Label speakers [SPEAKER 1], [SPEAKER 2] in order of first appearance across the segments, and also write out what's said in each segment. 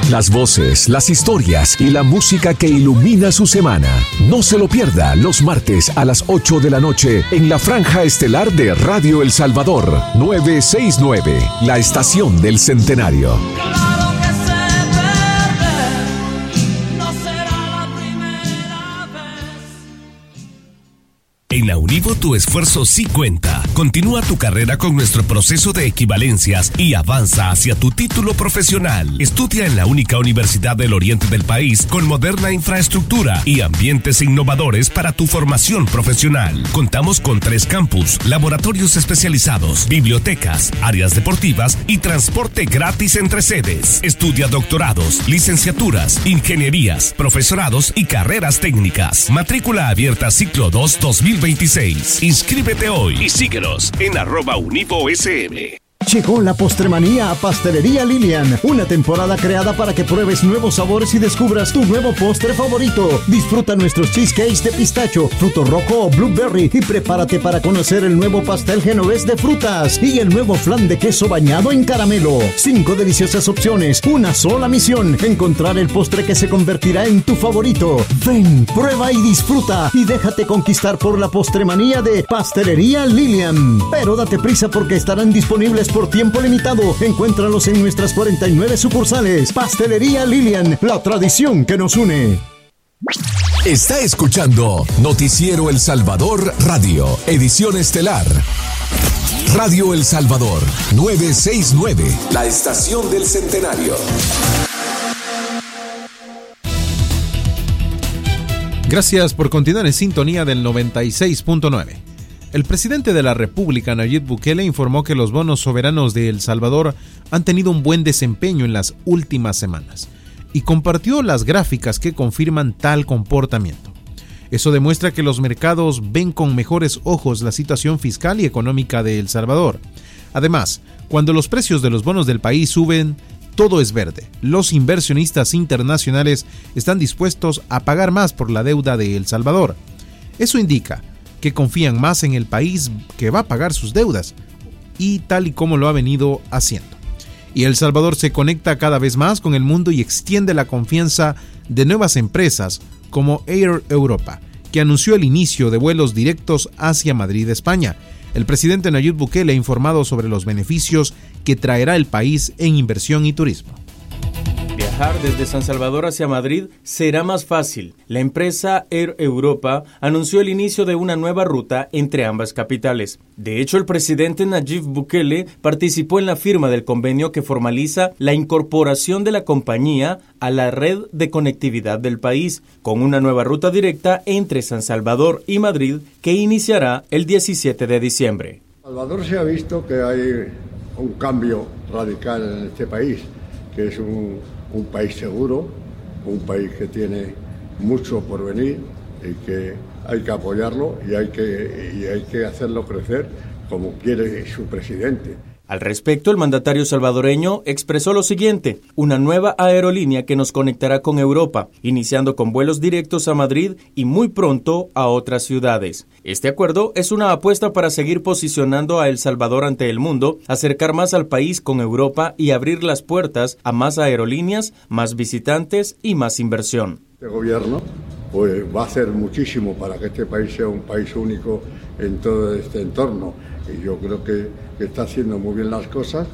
[SPEAKER 1] Las voces, las historias y la música que ilumina su semana. No se lo pierda los martes a las 8 de la noche en la franja estelar de Radio El Salvador 969, la estación del centenario.
[SPEAKER 2] En la Univo tu esfuerzo sí cuenta. Continúa tu carrera con nuestro proceso de equivalencias y avanza hacia tu título profesional. Estudia en la única universidad del oriente del país con moderna infraestructura y ambientes innovadores para tu formación profesional. Contamos con 3 campus, laboratorios especializados, bibliotecas, áreas deportivas y transporte gratis entre sedes. Estudia doctorados, licenciaturas, ingenierías, profesorados y carreras técnicas. Matrícula abierta ciclo 2 2026. Inscríbete hoy y síguenos en @UnivoSM.
[SPEAKER 3] Llegó la postremanía a Pastelería Lilian, una temporada creada para que pruebes nuevos sabores y descubras tu nuevo postre favorito. Disfruta nuestros cheesecakes de pistacho, fruto rojo o blueberry y prepárate para conocer el nuevo pastel genovés de frutas y el nuevo flan de queso bañado en caramelo. 5 deliciosas opciones, una sola misión: encontrar el postre que se convertirá en tu favorito. Ven, prueba y disfruta y déjate conquistar por la postremanía de Pastelería Lilian. Pero date prisa porque estarán disponibles por tiempo limitado. Encuéntralos en nuestras 49 sucursales. Pastelería Lilian, la tradición que nos une.
[SPEAKER 1] Está escuchando Noticiero El Salvador Radio, edición estelar. Radio El Salvador 969, la estación del centenario.
[SPEAKER 4] Gracias por continuar en sintonía del 96.9. El presidente de la República, Nayib Bukele, informó que los bonos soberanos de El Salvador han tenido un buen desempeño en las últimas semanas y compartió las gráficas que confirman tal comportamiento. Eso demuestra que los mercados ven con mejores ojos la situación fiscal y económica de El Salvador. Además, cuando los precios de los bonos del país suben, todo es verde. Los inversionistas internacionales están dispuestos a pagar más por la deuda de El Salvador. Eso indica que confían más en el país que va a pagar sus deudas, y tal y como lo ha venido haciendo. Y El Salvador se conecta cada vez más con el mundo y extiende la confianza de nuevas empresas como Air Europa, que anunció el inicio de vuelos directos hacia Madrid, España. El presidente Nayib Bukele ha informado sobre los beneficios que traerá el país en inversión y turismo.
[SPEAKER 5] Viajar desde San Salvador hacia Madrid será más fácil. La empresa Air Europa anunció el inicio de una nueva ruta entre ambas capitales. De hecho, el presidente Nayib Bukele participó en la firma del convenio que formaliza la incorporación de la compañía a la red de conectividad del país, con una nueva ruta directa entre San Salvador y Madrid que iniciará el 17 de diciembre.
[SPEAKER 6] Salvador se ha visto que hay un cambio radical en este país, que es un país seguro, un país que tiene mucho por venir y que hay que apoyarlo y hay que hacerlo crecer como quiere su presidente.
[SPEAKER 5] Al respecto, el mandatario salvadoreño expresó lo siguiente: una nueva aerolínea que nos conectará con Europa, iniciando con vuelos directos a Madrid y muy pronto a otras ciudades. Este acuerdo es una apuesta para seguir posicionando a El Salvador ante el mundo, acercar más al país con Europa y abrir las puertas a más aerolíneas, más visitantes y más inversión.
[SPEAKER 6] Este gobierno pues va a hacer muchísimo para que este país sea un país único en todo este entorno. Y yo creo que está haciendo muy bien las cosas,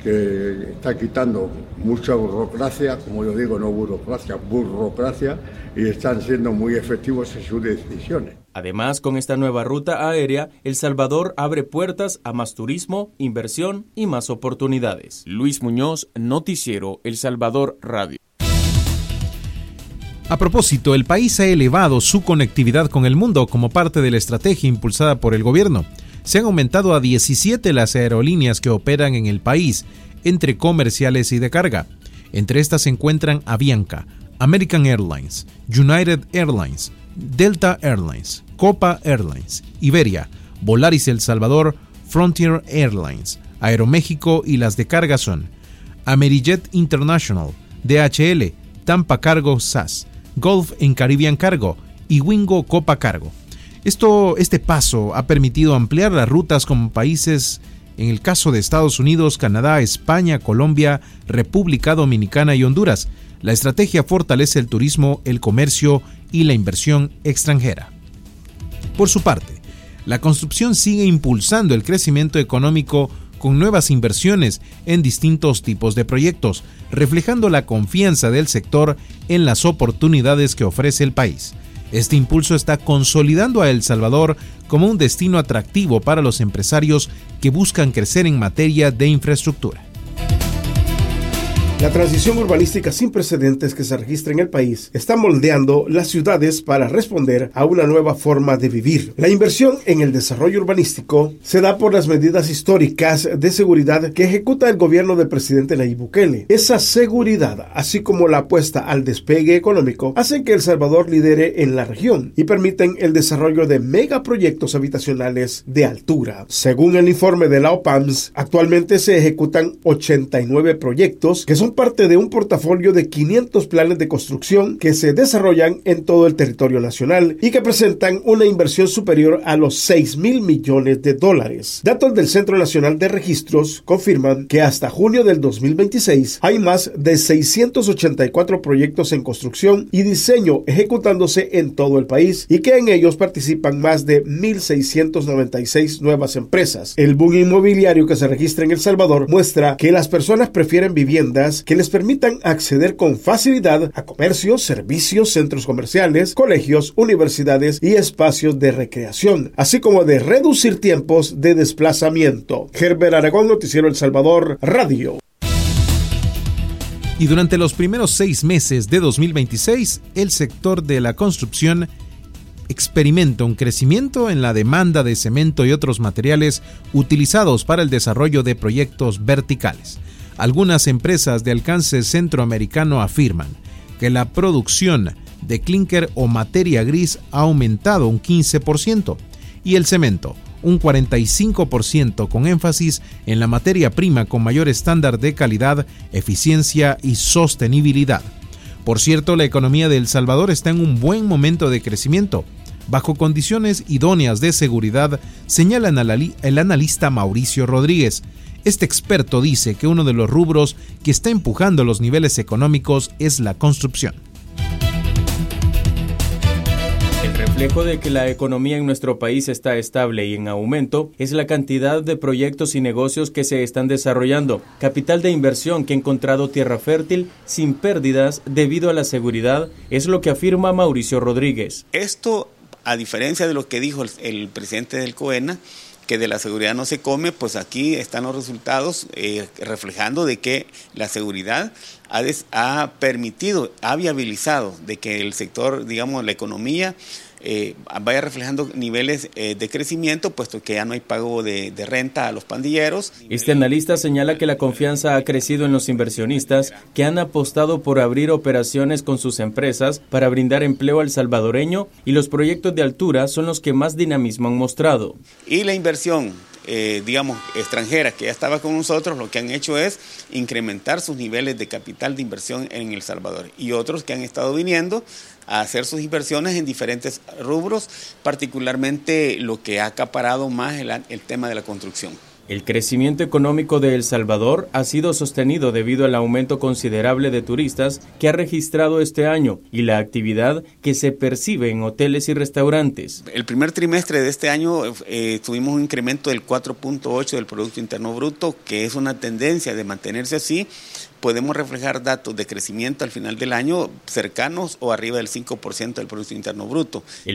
[SPEAKER 6] que está quitando mucha burocracia, como yo digo, no burocracia, burocracia, y están siendo muy efectivos en sus decisiones.
[SPEAKER 5] Además, con esta nueva ruta aérea, El Salvador abre puertas a más turismo, inversión y más oportunidades. Luis Muñoz, Noticiero El Salvador Radio.
[SPEAKER 4] A propósito, el país ha elevado su conectividad con el mundo como parte de la estrategia impulsada por el gobierno. Se han aumentado a 17 las aerolíneas que operan en el país, entre comerciales y de carga. Entre estas se encuentran Avianca, American Airlines, United Airlines, Delta Airlines, Copa Airlines, Iberia, Volaris El Salvador, Frontier Airlines, Aeroméxico, y las de carga son Amerijet International, DHL, Tampa Cargo SAS, Gulf and Caribbean Cargo y Wingo Copa Cargo. Este paso ha permitido ampliar las rutas con países En el caso de Estados Unidos, Canadá, España, Colombia, República Dominicana y Honduras, la estrategia fortalece el turismo, el comercio y la inversión extranjera. Por su parte, la construcción sigue impulsando el crecimiento económico con nuevas inversiones en distintos tipos de proyectos, reflejando la confianza del sector en las oportunidades que ofrece el país. Este impulso está consolidando a El Salvador como un destino atractivo para los empresarios que buscan crecer en materia de infraestructura.
[SPEAKER 7] La transición urbanística sin precedentes que se registra en el país está moldeando las ciudades para responder a una nueva forma de vivir. La inversión en el desarrollo urbanístico se da por las medidas históricas de seguridad que ejecuta el gobierno del presidente Nayib Bukele. Esa seguridad, así como la apuesta al despegue económico, hacen que El Salvador lidere en la región y permiten el desarrollo de megaproyectos habitacionales de altura. Según el informe de la OPAMS, actualmente se ejecutan 89 proyectos que son parte de un portafolio de 500 planes de construcción que se desarrollan en todo el territorio nacional y que presentan una inversión superior a los 6,000 millones de dólares. Datos del Centro Nacional de Registros confirman que hasta junio del 2026 hay más de 684 proyectos en construcción y diseño ejecutándose en todo el país y que en ellos participan más de 1,696 nuevas empresas. El boom inmobiliario que se registra en El Salvador muestra que las personas prefieren viviendas que les permitan acceder con facilidad a comercios, servicios, centros comerciales, colegios, universidades y espacios de recreación, así como de reducir tiempos de desplazamiento. Herbert Aragón, Noticiero El Salvador, Radio.
[SPEAKER 4] Y durante los primeros 6 meses de 2026, el sector de la construcción experimenta un crecimiento en la demanda de cemento y otros materiales utilizados para el desarrollo de proyectos verticales. Algunas empresas de alcance centroamericano afirman que la producción de clínker o materia gris ha aumentado un 15% y el cemento un 45%, con énfasis en la materia prima con mayor estándar de calidad, eficiencia y sostenibilidad. Por cierto, la economía de El Salvador está en un buen momento de crecimiento, bajo condiciones idóneas de seguridad, señala el analista Mauricio Rodríguez. Este experto dice que uno de los rubros que está empujando los niveles económicos es la construcción.
[SPEAKER 5] El reflejo de que la economía en nuestro país está estable y en aumento es la cantidad de proyectos y negocios que se están desarrollando. Capital de inversión que ha encontrado tierra fértil sin pérdidas debido a la seguridad, es lo que afirma Mauricio Rodríguez.
[SPEAKER 8] Esto, a diferencia de lo que dijo el presidente del COENA, que de la seguridad no se come, pues aquí están los resultados reflejando de que la seguridad ha permitido, ha viabilizado de que el sector, digamos, la economía vaya reflejando niveles de crecimiento, puesto que ya no hay pago de renta a los pandilleros.
[SPEAKER 5] Este analista señala que la confianza ha crecido en los inversionistas que han apostado por abrir operaciones con sus empresas para brindar empleo al salvadoreño, y los proyectos de altura son los que más dinamismo han mostrado.
[SPEAKER 8] Y la inversión digamos, extranjera que ya estaba con nosotros, lo que han hecho es incrementar sus niveles de capital de inversión en El Salvador, y otros que han estado viniendo a hacer sus inversiones en diferentes rubros, particularmente lo que ha acaparado más el tema de la construcción.
[SPEAKER 5] El crecimiento económico de El Salvador ha sido sostenido debido al aumento considerable de turistas que ha registrado este año y la actividad que se percibe en hoteles y restaurantes.
[SPEAKER 8] El primer trimestre de este año tuvimos un incremento del 4.8% del Producto Interno Bruto, que es una tendencia de mantenerse así. Podemos reflejar datos de crecimiento al final del año cercanos o arriba del 5% del Producto Interno Bruto.